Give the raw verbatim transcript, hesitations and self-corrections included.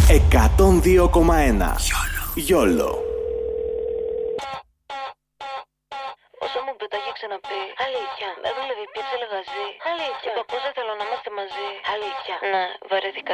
εκατόν δύο κόμμα ένα. Γιόλο. Όσο μου πει, το έχει ξαναπεί. Αλήθεια. Δεν δούλευε, πίεψε λεγαζί. Αλήθεια. Και το πώς δεν θέλω να είμαστε μαζί. Αλήθεια. Ναι, βαρέθηκα.